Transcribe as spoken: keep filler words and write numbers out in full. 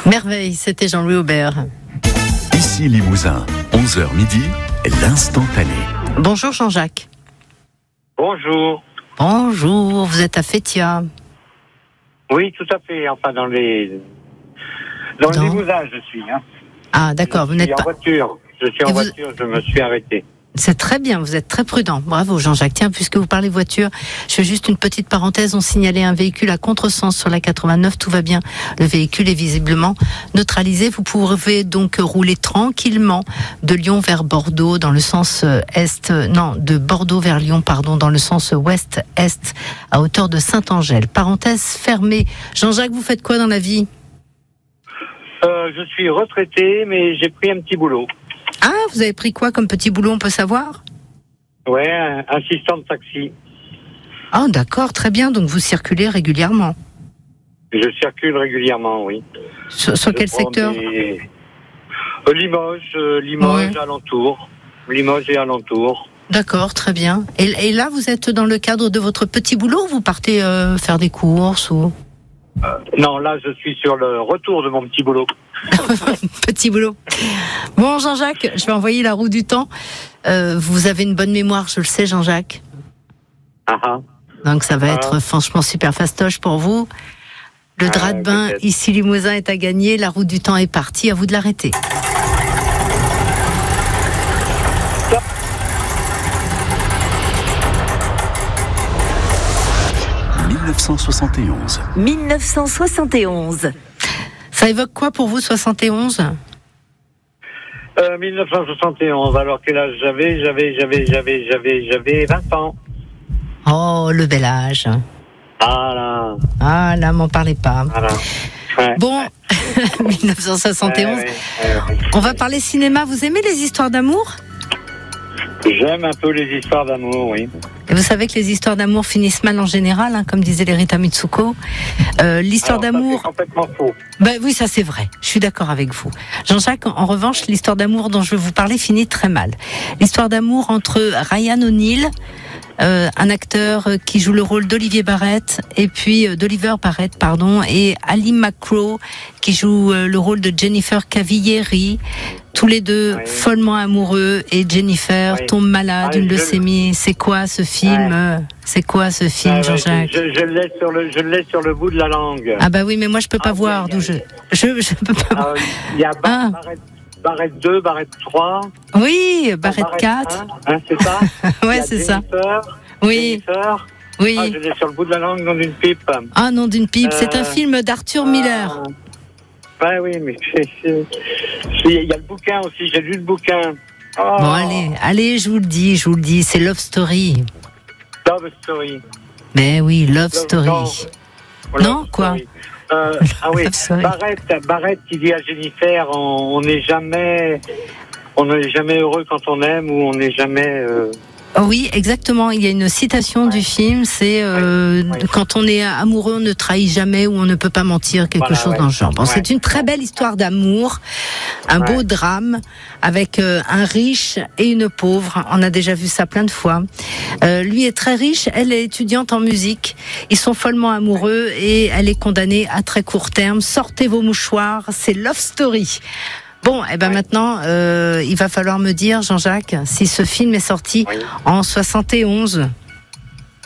Merveille, c'était Jean-Louis Aubert. Ici Limousin, onze heures midi, l'instantané. Bonjour Jean-Jacques. Bonjour. Bonjour, vous êtes à Fétia. Oui, tout à fait. Enfin, dans les dans, dans... le Limousin, je suis. Hein. Ah, d'accord. Je vous n'êtes en pas. Voiture. Je suis en Et voiture. vous... Je me suis arrêté. C'est très bien, vous êtes très prudent. Bravo Jean-Jacques. Tiens, puisque vous parlez voiture, je fais juste une petite parenthèse. On signalait un véhicule à contresens sur la quatre-vingt-neuf. Tout va bien. Le véhicule est visiblement neutralisé. Vous pouvez donc rouler tranquillement de Lyon vers Bordeaux dans le sens est. Non, de Bordeaux vers Lyon, pardon, dans le sens ouest-est à hauteur de Saint-Angèle. Parenthèse fermée. Jean-Jacques, vous faites quoi dans la vie ? euh, Je suis retraité, mais j'ai pris un petit boulot. Ah, vous avez pris quoi comme petit boulot, on peut savoir ? Ouais, assistant de taxi. Ah, d'accord, très bien. Donc vous circulez régulièrement ? Je circule régulièrement, oui. Sur, sur quel secteur ? des... euh, Limoges, euh, Limoges, ouais. Alentour. Limoges et alentour. D'accord, très bien. Et, et là, vous êtes dans le cadre de votre petit boulot ou vous partez euh, faire des courses ou... Euh, non, là, je suis sur le retour de mon petit boulot. Petit boulot. Bon, Jean-Jacques, je vais envoyer la roue du temps. Euh, vous avez une bonne mémoire, je le sais, Jean-Jacques. Ah ah. Donc, ça va ah. être franchement super fastoche pour vous. Le ah, drap de bain, peut-être. Ici Limousin, est à gagner. La roue du temps est partie. À vous de l'arrêter. dix-neuf cent soixante et onze. dix-neuf cent soixante et onze. Ça évoque quoi pour vous, soixante et onze ? euh, dix-neuf cent soixante et onze. Alors quel âge j'avais J'avais, j'avais, j'avais, j'avais, j'avais vingt ans. Oh, le bel âge. Ah là. Ah là, m'en parlez pas. Ah là. Ouais. Bon, dix-neuf cent soixante et onze. Ouais, ouais, ouais. On va parler cinéma. Vous aimez les histoires d'amour ? J'aime un peu les histoires d'amour, oui. Et vous savez que les histoires d'amour finissent mal en général, hein, comme disait Lerita Mitsuko. Euh, l'histoire Alors, d'amour... c'est complètement faux. Ben oui, ça c'est vrai. Je suis d'accord avec vous. Jean-Jacques, en revanche, l'histoire d'amour dont je vais vous parler finit très mal. L'histoire d'amour entre Ryan O'Neal, euh, un acteur qui joue le rôle d'Olivier Barrett, et puis euh, d'Oliver Barrett, pardon, et Ali McGraw, qui joue euh, le rôle de Jennifer Cavalieri. Tous les deux oui. follement amoureux, et Jennifer oui. tombe malade d'une ah, leucémie. C'est quoi ce film ouais. C'est quoi ce film, ah, Jean-Jacques Je, je, je l'ai sur le, je l'ai sur le bout de la langue. Ah bah oui, mais moi je peux pas ah, voir oui, d'où je, je, je peux pas. Il y a ah. Barrett, Barrett deux, Barrett trois. Oui, Barrett, Barrett quatre. un, hein, c'est ça. Ouais, c'est Jennifer, ça. Oui. Jennifer. Oui. Ah, je l'ai sur le bout de la langue, nom d'une pipe. Ah, nom d'une pipe. Euh, c'est un film d'Arthur euh, Miller. Ben oui, mais il y a le bouquin aussi, j'ai lu le bouquin. Oh. Bon, allez, allez, je vous le dis, je vous le dis, c'est Love Story. Love Story. Mais oui, Love, Love Story. Non, Love non quoi story. Euh, Ah oui, Barrett, Barrett qui dit à Jennifer, on n'est jamais, on n'est jamais heureux quand on aime ou on n'est jamais. Euh... Oui, exactement. Il y a une citation ouais. du film, c'est euh, ouais. quand on est amoureux, on ne trahit jamais ou on ne peut pas mentir, quelque voilà, chose ouais. dans le genre. Bon, ouais. C'est une très belle histoire d'amour, un ouais. beau drame avec euh, un riche et une pauvre. On a déjà vu ça plein de fois. Euh, lui est très riche, elle est étudiante en musique. Ils sont follement amoureux et elle est condamnée à très court terme. Sortez vos mouchoirs, c'est Love Story. Bon, et eh ben ouais. maintenant, euh, il va falloir me dire, Jean-Jacques, si ce film est sorti oui. en soixante et onze.